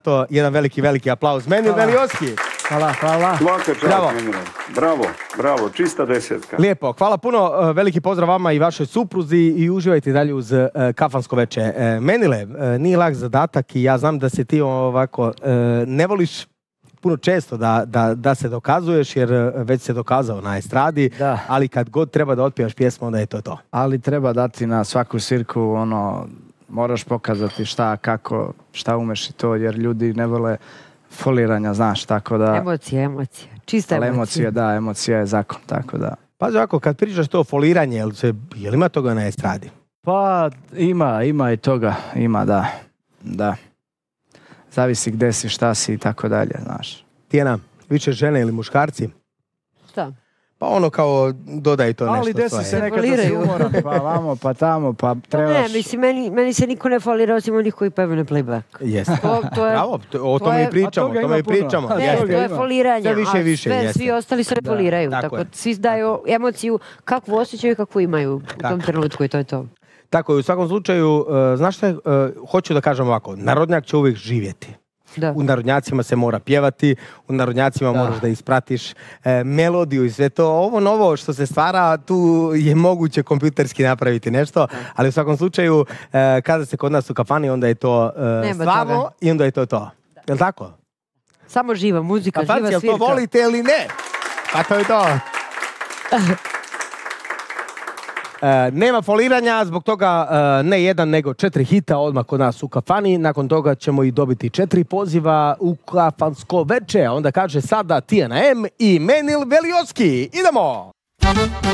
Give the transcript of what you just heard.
To jedan veliki aplauz. Menil Velioski. Hvala. Svaka čast, Menile. Bravo, čista desetka. Lijepo, hvala puno, veliki pozdrav vama i vašoj supruzi i uživajte dalje uz kafansko veče. Menile, nije lak zadatak i ja znam da se ti ovako ne voliš puno često da se dokazuješ, jer već se dokazao na estradi, ali kad god treba da otpivaš pjesmu, onda je to to. Ali treba dati na svaku svirku, moraš pokazati šta, kako, šta umeš i to, jer ljudi ne vole foliranja, znaš, tako da... Emocija. Čista emocija. Emocija je zakon, tako da... Pazi ovako, kad pričaš to foliranje, jel ima toga na estradi? Pa, ima i toga, da. Zavisi gde si, šta si i tako dalje, znaš. Tijena, više žene ili muškarci? Šta? Pa ono kao dodaj to nešto svoje. Ali desi se nekada da si umoran, pa vamo, pa tamo, pa trebaš... Ne, mislim, meni se niko ne folira osim onih koji pevaju na playback. Jeste. Bravo, o tome i pričamo. Ne, to je foliranje, sve više, svi ostali se ne foliraju. Tako svi daju emociju kakvu osjećaju i kakvu imaju u tom trenutku i to je to. Tako je, u svakom slučaju, znaš šta, hoću da kažem ovako, narodnjak će uvijek živjeti. U narodnjacima se mora pjevati, u narodnjacima moraš da ispratiš melodiju i sve to. Ovo novo što se stvara, tu je moguće kompjuterski napraviti nešto, ali u svakom slučaju, kada se kod nas u kafani, onda je to stvarno i onda je to to. Je li tako? Samo živa muzika, živa svirka. Kafanci, jel to volite ili ne? Pa to je to. Nema foliranja, zbog toga ne jedan nego 4 hita odmah kod nas u kafani. Nakon toga ćemo i dobiti 4 poziva u kafansko veče. Onda kaže sada Tijana M i Menil Velioski. Idemo!